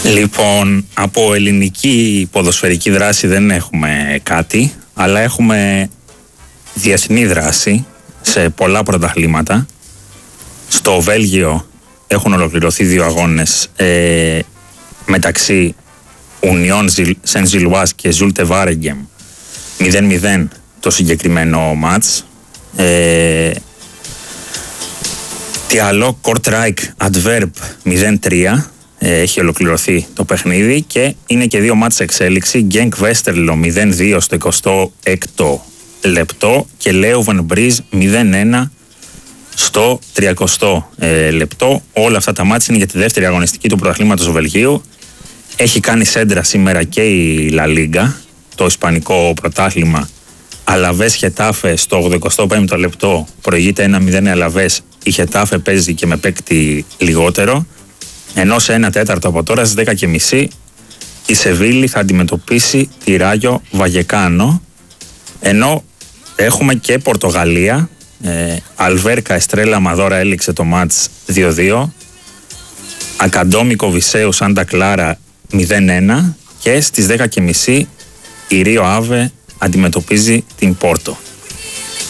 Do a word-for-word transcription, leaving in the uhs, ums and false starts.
Λοιπόν, από ελληνική ποδοσφαιρική δράση δεν έχουμε κάτι, αλλά έχουμε διεθνή δράση σε πολλά πρωταθλήματα. Στο Βέλγιο έχουν ολοκληρωθεί δύο αγώνες ε, μεταξύ Ουνιόν Σεν-Ζιλουάς και Ζούλτε Βάρεγκεμ, μηδέν μηδέν το συγκεκριμένο μάτς. Ε, τι άλλο, Κορτράικ Αντβέρπ μηδέν τρία, ε, έχει ολοκληρωθεί το παιχνίδι και είναι και δύο μάτς εξέλιξη. Γκένκ Βέστερλο μηδέν δύο στο εικοστό έκτο λεπτό και Λέουβεν Μπρίζ μηδέν ένα στο τριακοστό ε, λεπτό. Όλα αυτά τα μάτς είναι για τη δεύτερη αγωνιστική του πρωταθλήματος του Βελγίου. Έχει κάνει σέντρα σήμερα και η Λα Λίγκα, το ισπανικό πρωτάθλημα. Αλαβές Χετάφε στο ογδοηκοστό πέμπτο λεπτό προηγείται ένα μηδέν Αλαβές. Η Χετάφε παίζει και με παίκτη λιγότερο. Ενώ σε ένα τέταρτο από τώρα στις δέκα και μισή η Σεβίλη θα αντιμετωπίσει τη Ράγιο Βαγεκάνο. Ενώ έχουμε και Πορτογαλία. Ε, Αλβέρκα Εστρέλα Μαδόρα έληξε το μάτς δύο δύο. Ακαντόμικο Βισέου Σάντα Κλάρα μηδέν ένα. Και στις δέκα και μισή η Ρίο Άβε αντιμετωπίζει την Πόρτο.